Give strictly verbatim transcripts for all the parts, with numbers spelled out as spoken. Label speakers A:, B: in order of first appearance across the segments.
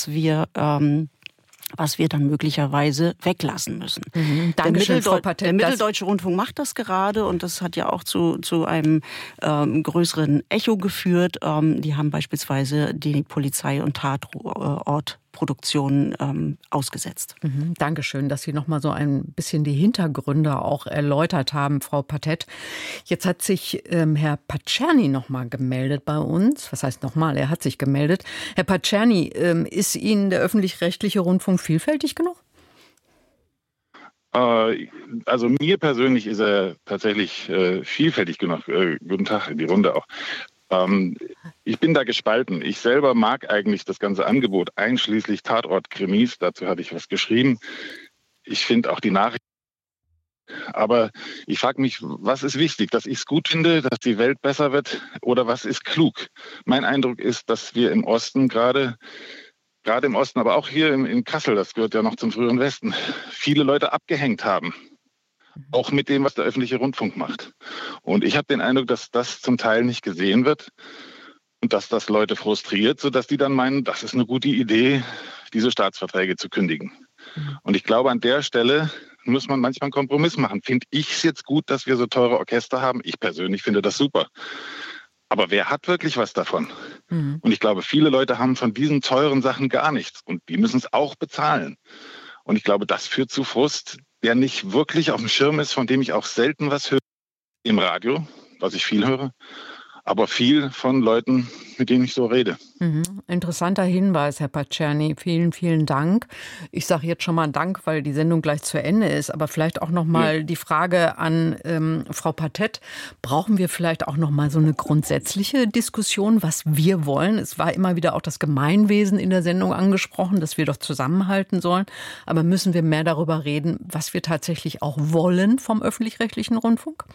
A: was wir ähm, was wir dann möglicherweise weglassen müssen.
B: Mhm.
A: Der,
B: Dankeschön,
A: Mitteldeu-
B: Frau Patel.
A: der Mitteldeutsche Rundfunk macht das gerade und das hat ja auch zu, zu einem ähm, größeren Echo geführt. Ähm, die haben beispielsweise die Polizei- und Tatortproduktion ähm, ausgesetzt.
B: Mhm. Dankeschön, dass Sie noch mal so ein bisschen die Hintergründe auch erläutert haben, Frau Patet. Jetzt hat sich ähm, Herr Pacerni noch mal gemeldet bei uns. Was heißt noch mal? Er hat sich gemeldet. Herr Pacerni, ähm, ist Ihnen der öffentlich-rechtliche Rundfunk vielfältig genug?
C: Äh, also mir persönlich ist er tatsächlich äh, vielfältig genug. Äh, guten Tag in die Runde auch. Ähm, ich bin da gespalten. Ich selber mag eigentlich das ganze Angebot, einschließlich Tatort-Krimis. Dazu hatte ich was geschrieben. Ich finde auch die Nachrichten. Aber ich frage mich, was ist wichtig? Dass ich es gut finde, dass die Welt besser wird oder was ist klug? Mein Eindruck ist, dass wir im Osten gerade, gerade im Osten, aber auch hier in, in Kassel, das gehört ja noch zum früheren Westen, viele Leute abgehängt haben. Auch mit dem, was der öffentliche Rundfunk macht. Und ich habe den Eindruck, dass das zum Teil nicht gesehen wird und dass das Leute frustriert, sodass die dann meinen, das ist eine gute Idee, diese Staatsverträge zu kündigen. Und ich glaube, an der Stelle muss man manchmal einen Kompromiss machen. Finde ich es jetzt gut, dass wir so teure Orchester haben? Ich persönlich finde das super. Aber wer hat wirklich was davon? Mhm. Und ich glaube, viele Leute haben von diesen teuren Sachen gar nichts. Und die müssen es auch bezahlen. Und ich glaube, das führt zu Frust, der nicht wirklich auf dem Schirm ist, von dem ich auch selten was höre im Radio, was ich viel höre, aber viel von Leuten, mit denen ich so rede.
B: Mhm. Interessanter Hinweis, Herr Pacerni. Vielen, vielen Dank. Ich sage jetzt schon mal Dank, weil die Sendung gleich zu Ende ist. Aber vielleicht auch noch mal ja. die Frage an ähm, Frau Patet. Brauchen wir vielleicht auch noch mal so eine grundsätzliche Diskussion, was wir wollen? Es war immer wieder auch das Gemeinwesen in der Sendung angesprochen, dass wir doch zusammenhalten sollen. Aber müssen wir mehr darüber reden, was wir tatsächlich auch wollen vom öffentlich-rechtlichen Rundfunk?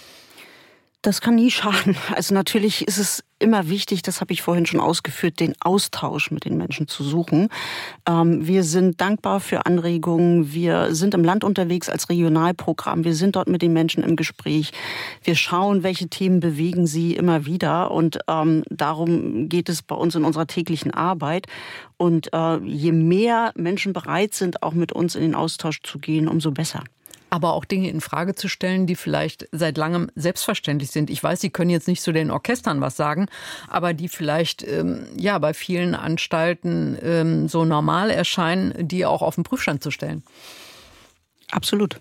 A: Das kann nie schaden. Also natürlich ist es immer wichtig, das habe ich vorhin schon ausgeführt, den Austausch mit den Menschen zu suchen. Ähm, wir sind dankbar für Anregungen. Wir sind im Land unterwegs als Regionalprogramm. Wir sind dort mit den Menschen im Gespräch. Wir schauen, welche Themen bewegen sie immer wieder. Und ähm, darum geht es bei uns in unserer täglichen Arbeit. Und äh, je mehr Menschen bereit sind, auch mit uns in den Austausch zu gehen, umso besser.
B: Aber auch Dinge in Frage zu stellen, die vielleicht seit langem selbstverständlich sind. Ich weiß, Sie können jetzt nicht zu den Orchestern was sagen, aber die vielleicht ähm, ja bei vielen Anstalten ähm, so normal erscheinen, die auch auf den Prüfstand zu stellen.
A: Absolut.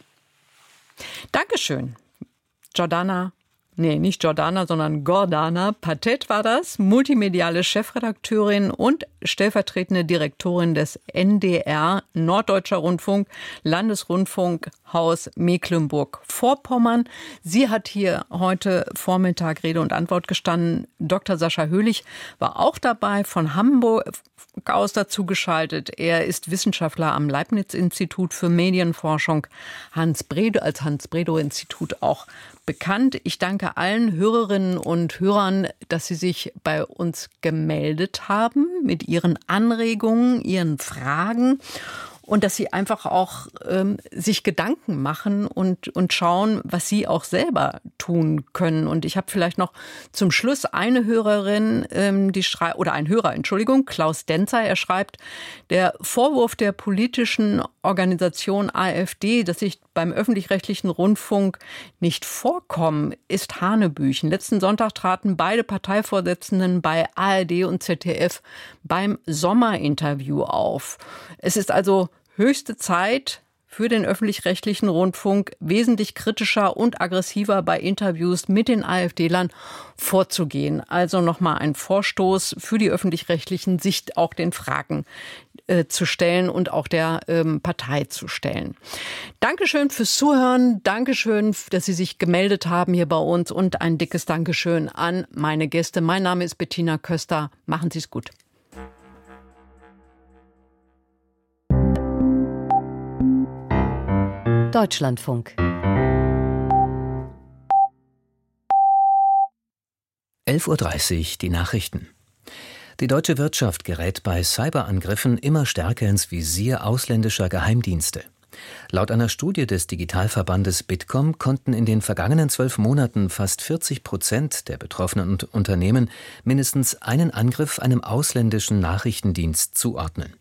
B: Dankeschön, Jordana. Nee, nicht Jordana, sondern Gordana Patet war das, multimediale Chefredakteurin und stellvertretende Direktorin des N D R, Norddeutscher Rundfunk, Landesrundfunkhaus Mecklenburg-Vorpommern. Sie hat hier heute Vormittag Rede und Antwort gestanden. Doktor Sascha Höhlich war auch dabei, von Hamburg aus dazu geschaltet. Er ist Wissenschaftler am Leibniz-Institut für Medienforschung, Hans Bredow, als Hans-Bredow-Institut auch bekannt. Ich danke allen Hörerinnen und Hörern, dass sie sich bei uns gemeldet haben mit ihren Anregungen, ihren Fragen und dass sie einfach auch ähm, sich Gedanken machen und, und schauen, was sie auch selber tun können. Und ich habe vielleicht noch zum Schluss eine Hörerin, ähm, die schreibt, oder ein Hörer, Entschuldigung, Klaus Denzer, er schreibt, der Vorwurf der politischen Organisation AfD, dass ich beim öffentlich-rechtlichen Rundfunk nicht vorkommen, ist Hanebüchen. Letzten Sonntag traten beide Parteivorsitzenden bei A R D und Z D F beim Sommerinterview auf. Es ist also höchste Zeit für den öffentlich-rechtlichen Rundfunk, wesentlich kritischer und aggressiver bei Interviews mit den AfD-Lern vorzugehen. Also nochmal ein Vorstoß für die Öffentlich-Rechtlichen, sich auch den Fragen äh, zu stellen und auch der ähm, Partei zu stellen. Dankeschön fürs Zuhören. Dankeschön, dass Sie sich gemeldet haben hier bei uns und ein dickes Dankeschön an meine Gäste. Mein Name ist Bettina Köster. Machen Sie es gut.
D: Deutschlandfunk.
E: elf Uhr dreißig, die Nachrichten. Die deutsche Wirtschaft gerät bei Cyberangriffen immer stärker ins Visier ausländischer Geheimdienste. Laut einer Studie des Digitalverbandes Bitkom konnten in den vergangenen zwölf Monaten fast vierzig Prozent der betroffenen Unternehmen mindestens einen Angriff einem ausländischen Nachrichtendienst zuordnen.